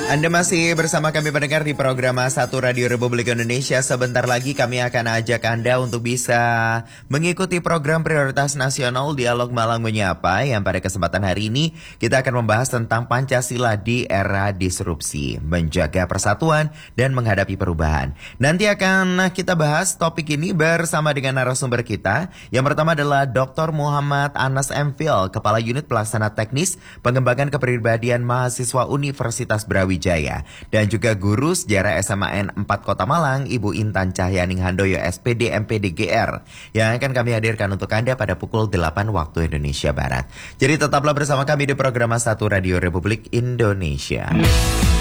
Anda masih bersama kami pendengar di program Satu Radio Republik Indonesia. Sebentar lagi kami akan ajak Anda untuk bisa mengikuti program prioritas nasional Dialog Malang Menyapa, yang pada kesempatan hari ini kita akan membahas tentang Pancasila di era disrupsi, menjaga persatuan dan menghadapi perubahan. Nanti akan kita bahas topik ini bersama dengan narasumber kita. Yang pertama adalah Dr. Muhammad Anas M.Phil, Kepala Unit Pelaksana Teknis Pengembangan Kepribadian Mahasiswa Universitas Brawijaya, dan juga Guru Sejarah SMAN 4 Kota Malang, Ibu Intan Cahyaning Handoyo SPD MPD GR, yang akan kami hadirkan untuk Anda pada pukul 8 waktu Indonesia Barat. Jadi tetaplah bersama kami di program Satu Radio Republik Indonesia.